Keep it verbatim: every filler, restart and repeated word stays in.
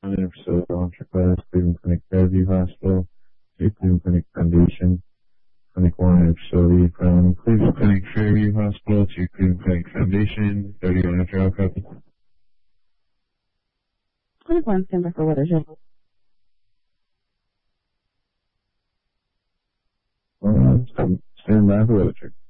Center for Facility Class, Cleveland Clinic Fairview Hospital, to Cleveland Clinic Foundation, Clinic one at facility from Cleveland Clinic Fairview Hospital to Cleveland Clinic Foundation, thirty-one after all copy. Clinic one, stand by for weather check. Well, stand by for weather check.